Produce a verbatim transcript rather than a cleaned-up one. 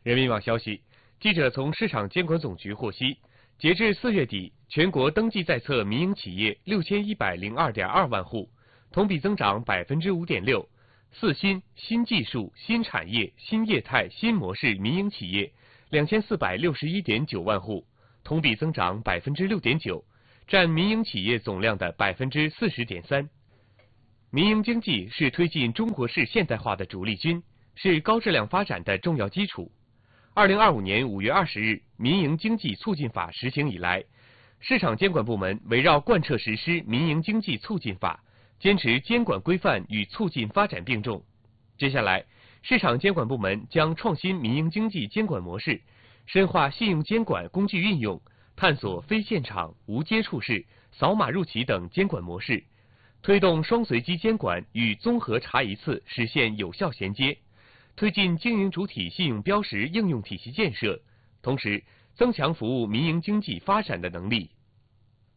人民网消息，记者从市场监管总局获悉，截至四月底，全国登记在册民营企业六千一百零二点二万户，同比增长百分之五点六。四新、新技术、新产业、新业态、新模式民营企业两千四百六十一点九万户，同比增长百分之六点九，占民营企业总量的百分之四十点三。民营经济是推进中国式现代化的主力军，是高质量发展的重要基础。二零二五年五月二十日，民营经济促进法实行以来，市场监管部门围绕贯彻实施民营经济促进法，坚持监管规范与促进发展并重。接下来，市场监管部门将创新民营经济监管模式，深化信用监管工具运用，探索非现场、无接触式、扫码入企等监管模式，推动双随机监管与综合查一次实现有效衔接，推进经营主体信用标识应用体系建设，同时增强服务民营经济发展的能力。